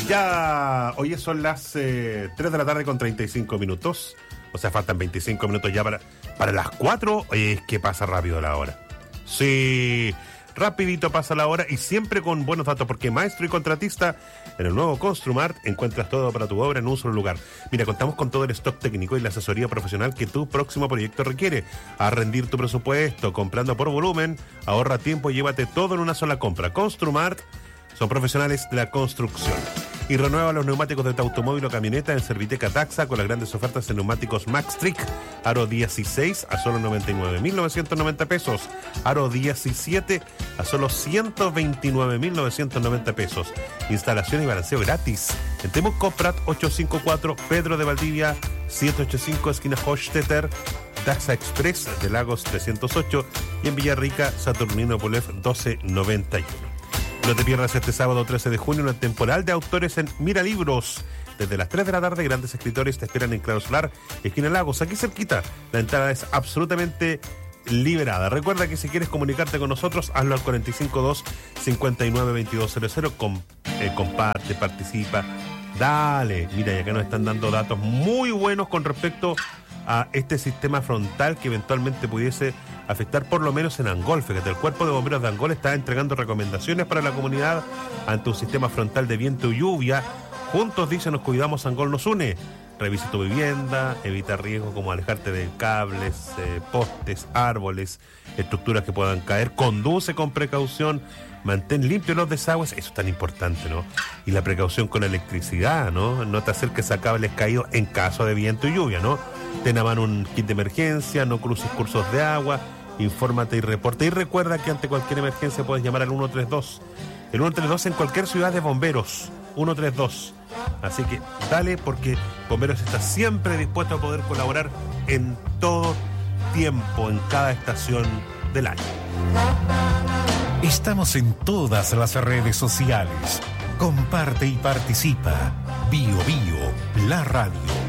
Ya, hoy son las 3 de la tarde con 35 minutos. O sea, faltan 25 minutos ya para las 4. Oye, es que pasa rápido la hora. Sí, rapidito pasa la hora y siempre con buenos datos, porque maestro y contratista en el nuevo Construmart encuentras todo para tu obra en un solo lugar. Mira, contamos con todo el stock técnico y la asesoría profesional que tu próximo proyecto requiere. A rendir tu presupuesto, comprando por volumen, ahorra tiempo y llévate todo en una sola compra. Construmart son profesionales de la construcción. Y renueva los neumáticos de tu automóvil o camioneta en Serviteca Taxa con las grandes ofertas en neumáticos Maxtric, aro 16 a solo 99.990 pesos, aro 17 a solo 129.990 pesos. Instalación y balanceo gratis en Temuco Prat 854, Pedro de Valdivia 785, esquina Hochstetter, Taxa Express de Lagos 308 y en Villarrica, Saturnino Polef 1291. No te pierdas este sábado 13 de junio una temporal de autores en Mira Libros. Desde las 3 de la tarde, grandes escritores te esperan en Claro Solar, esquina Lagos, aquí cerquita. La entrada es absolutamente liberada. Recuerda que si quieres comunicarte con nosotros, hazlo al 452-592200. Comparte, participa, dale. Mira, y acá nos están dando datos muy buenos con respecto a este sistema frontal que eventualmente pudiese afectar por lo menos en Angol. Fíjate, el Cuerpo de Bomberos de Angol está entregando recomendaciones para la comunidad ante un sistema frontal de viento y lluvia. Juntos, dice, nos cuidamos, Angol nos une. Revisa tu vivienda, evita riesgos como alejarte de cables, postes, árboles, estructuras que puedan caer, conduce con precaución, mantén limpios los desagües, eso es tan importante, ¿no? Y la precaución con la electricidad, ¿no? No te acerques a cables caídos en caso de viento y lluvia, ¿no? Ten a mano un kit de emergencia, no cruces cursos de agua, infórmate y reporta. Y recuerda que ante cualquier emergencia puedes llamar al 132. El 132 en cualquier ciudad de bomberos, 132. Así que dale, porque Bomberos está siempre dispuesto a poder colaborar en todo tiempo, en cada estación del año. Estamos en todas las redes sociales. Comparte y participa. Bio Bio, la radio.